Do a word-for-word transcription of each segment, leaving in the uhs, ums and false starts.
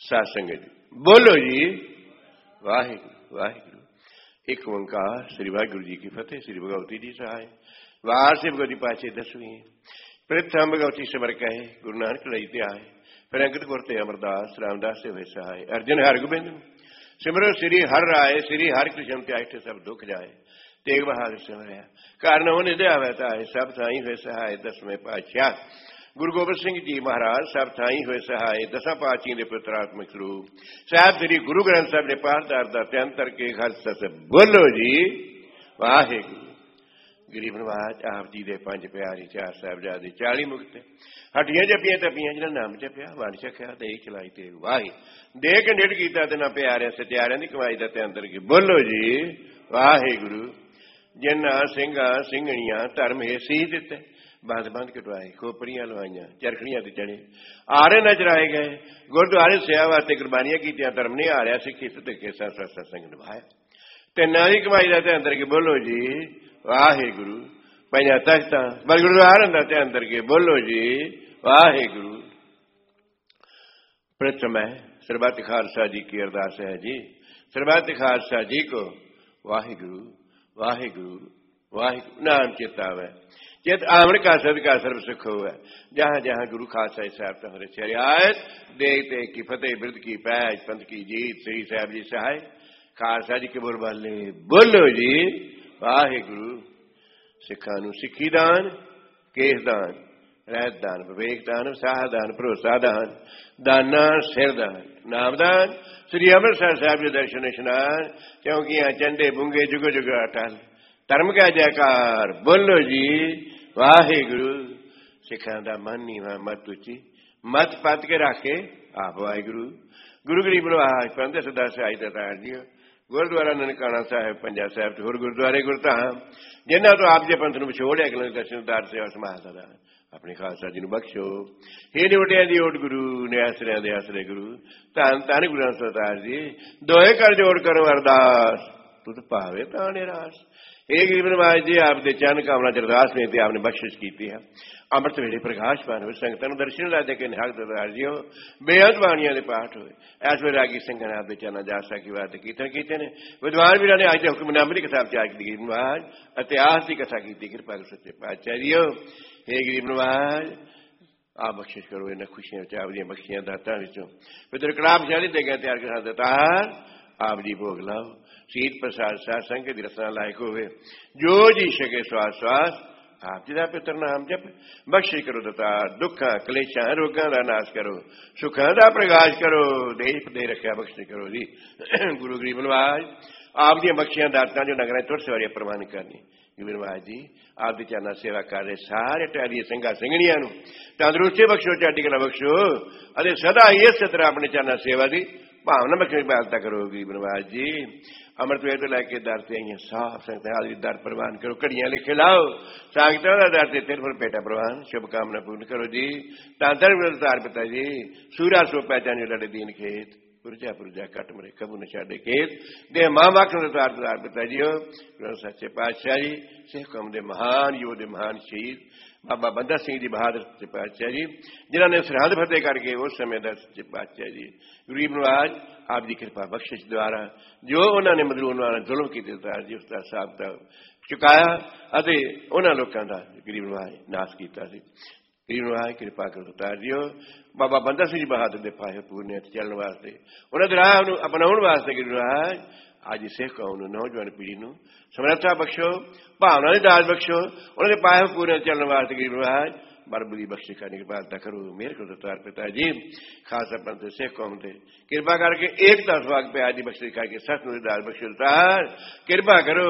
साध संगत जी बोलो जी वाहिगुरु वाहिगुरु। एक ओंकार। श्री वाहिगुरु जी की फतेह। श्री भगवती जी सहाय। वार से भगवती पाछे दसवीं प्रथम भगवती समर कहे गुरु नानक लईते आए। फिर अंगत गुरते अमरदास रामदास से हुए सहाय। अर्जुन हर गोबिंद सिमरो श्री हर राय। श्री हर कृष्ण त्याग सब दुख जाए। तेग बहादुर सिमरया कारण हो निदया वहता है। सब थाई हुए सहाय दसवें पातशाह गुरु गोबिंद सिंह जी महाराज। सब थाई हुए सहाय दसा पाची के पुत्रात्मक रूप साहब श्री गुरु ग्रंथ साहब ने पाठदार दा त्यांतर के घर सस बोलो जी वाहिगुरु। गरीब नवाज आप जी दे पंज प्यारे चार साहिबजादे चाली मुक्त हटियां जपियां तपियां जिन्हां नाम जपिया वंड छकिया दे चलाई ते वाही दे के निड कीता तिन्हां प्यारियां सत्यारियां दी कमाई दा त्यांतर की बोलो जी वाहिगुरु। जिन्हां सिंघां सिंघणियां धर्म हे सी दिते बंद बंद कटवाए खोपड़ियां लवाइया चरखड़ियां ते चढ़े आरे नजराए गए गुरुद्वारे सेवा वास्ते कुर्बानियां कीतियां धर्म नहीं आ रहा सिक्खी ते केसा सत्संग निभाया तिन्हां दी कमाई दा ते अंदर के बोलो जी वाहिगुरु। पंजा तख्तां बल गुरुद्वारे दा ते अंदर के बोलो जी वाहिगुरु। प्रथम है सरबत खालसा जी की अरदास है जी। सरबत खालसा जी को वाहिगुरु वाहिगुरु वाहिगुरु नाम चेतावे चित आमण का सद का सर्व सुख हुआ। जहां जहां गुरु खालसा साहब तुम्हारे शरियात देखते की फतेह बिरद की पैज पंथ की जीत श्री साहब जी सहाय। खालसा जी के बोल बाले बोलो जी वाहिगुरु। सिखा नूं सिक्खी दान केस दान रहत दान विवेक दान साह दान भरोसा दान दाना सिर दान नाम दान श्री अमृतसर साहब जी दर्शन इशनान चौकियां चंडे बुंगे जुग जुग अटल धर्म का जयकार बोलो जी वाहिगुरु। सिखां दा मन नीवा मत उची मत पत के रखे आप वाहिगुरु। गुरु गरीब नवाज पंथ सदा सहाय दतार जी गुरुद्वारा ननकाना साहिब पंजा साहिब होर गुरुद्वारे गुरधाम जिन्हां तो आप जे पंथ नूं विछोड़िया अगले दर्शन दार सेवा समाज दा अपने खालसा जी नूं बख्शो। हे निवटिया दी ओट गुरु ने आसरिया दे आसरे गुरु धन धन गुरु सरदार जी दोए कर जोड़ करो अरदास तुद पावे ताने रास। हे गरीब नवाज जी आप दे चरण कामना च अरदास ने ते आपने बख्शिश कीती है। अमृत वेले प्रकाश पान हो संगतां नूं दर्शन ला दे के निहाल सरदार जी हो बेअंत बाणियां दे पाठ होए। ऐस वे रागी संगत आप दे चरणा जासा की बात कीर्तन कीते ने विद्वान वीरां ने अज दे हुक्मनामे दी कथा विचार की गरीब नवाज इतिहास की कथा की कृपा करो सच्चे पातशाह जी हो। हे गरीब नवाज आप बख्शिश करो इन्हां खुशियां चावलियां बख्शियां दातां विचों पितर कलाम शाली दे गए तैयार करा दातार आप जी भोग लाओ। शीत प्रसाद साध संग दी रसना लायक होवे जो जी सके श्वास श्वास आप जी दा पितर नाम जप बख्शिश करो दातार। दुखां कलेशां रोगां दा नाश करो सुखां दा प्रकाश करो देश दे रखिया बख्शिश करो जी। गुरु गरीब नवाज आप दी बख्शियां दातां जो नगरां तुर सवारी प्रवान करनी गरीब नवाज जी आप दी चरना सेवा कर रहे सारे टहरिए संघा सिंघणियां नूं तंदुरुस्ती बख्शो चढ़दी कला बख्शो अते सदा इस तरह अपने चरना सेवा दी भावना बख्शो पालता करो गरीब नवाज जी। अमृत वेद तो लैके दर से आई साफ संगत हाजरी दर प्रवान करो घड़ियां लिखे लाओ संगतां दा दर से तिरफुल पेटा प्रवान शुभकामना पूर्ण करो जी। तांतर विरतार पिता जी सूरा सो पहचान लड़े दीन खेत पुरजा पुरजा कट मरे कबू न छाड़े खेत दे मां मख नतार तार पिता जी हो। सच्चे पातशाह जी सिख कौम दे महान योधे महान शहीद बाबा बंदा सिंह जी बहादुर सच्चे पातशाह जी जिन्होंने सरहद फतेह करके उस समय का सच्चे पातशाह जी गरीब नवाज आप की कृपा बख्शिश द्वारा जो उन्होंने मजलूम जुल्म किए जी उसका हिसाब चुकाया उन्होंने लोगों का गरीब नवाज नाश किया। गरीब नवाज कृपा करो दातार जी हो। बाबा बंदा सिंह जी बहादुर के फाहे पूरने चलने वास्ते उन्होंने राह अपनाने वास्ते गरीब नवाज आज सिख कौम नौजवान पीढ़ी को समर्था बख्शो भावना की दाल बख्शो उन्होंने पाए पूरे चलने वास्ते गरीब नवाज बरबरी बख्शी करने की बात करो मेरे को दातार पिता जी खालसा पंथ सिख कौम से कृपा करके एकता सुहाग पे आज बख्शी करके सचमुच दाल बख्शो दातार कृपा करो।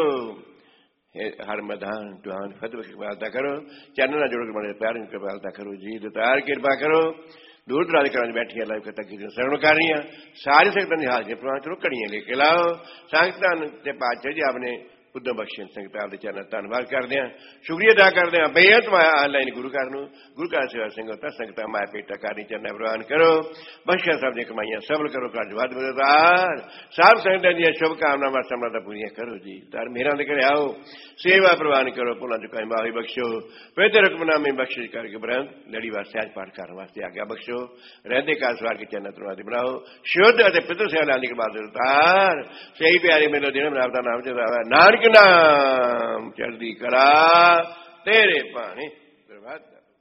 हर मैदान दुआन फतह की बात करो चैनल जोड़ के बड़े प्यार की बात करो जी दातार कृपा करो। दूर दराज कर बैठिया लाइव कथा की श्रवण कर रही सारी संगतां दी हाजिरी प्रवान करो घड़ियां लेके लाओ संगतां ते पातशाह जी आपने उद्यम बख्शिश संगत आपके चरण धन्यवाद करते हैं, शुक्रिया अदा करते हैं। बेअंत माया ऑनलाइन गुरु घर नूं गुरु घर सेवा संगत संगत माया पेटा करनी चरण प्रवान करो, बख्शिश सब दी कमाइयां सबल करो, घर जवाद मददगार सब संगतां दी शुभकामनावां समृद्ध पूरियां करो जी। तार मेहरां दे घरे आओ, सेवा प्रवान करो, भुलां चुकाई माफी बख्शो, पवित्र हुक्मनामे बख्शिश करके ब्रंथ लड़ीवार सहज पाठ करने वास्ते आज्ञा बख्शो, रहते काल सवार के चरण तरवादी बनाओ, शुद्ध और पितृ सेवा लाली के बाद उतार सही प्यारी मेलो दिन आपका नाम चलावा, नानक नाम चढ़दी कला तेरे पानी प्रभात।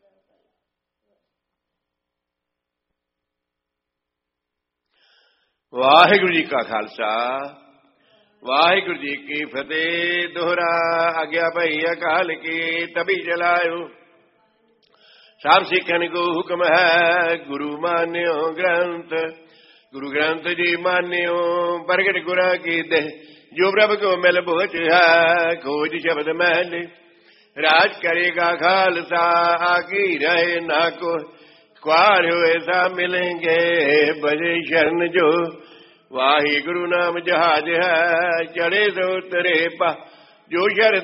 वाहिगुरु जी का खालसा, वाहिगुरु जी की फतेह। दोहरा आज्ञा भई अकाल की तभी चलायो, सब सिखन को हुक्म है गुरु मान्यो ग्रंथ, गुरु ग्रंथ जी मान्यो प्रगट गुरा की दे, जो प्रभु को मिल बोझ है खोज शब्द मैल, राज करेगा खालसा आकी रहे ना को, क्वार हुए सा मिलेंगे बजे शरण जो, वाहिगुरु नाम जहाज है चढ़े तो उतरे पा, जो शर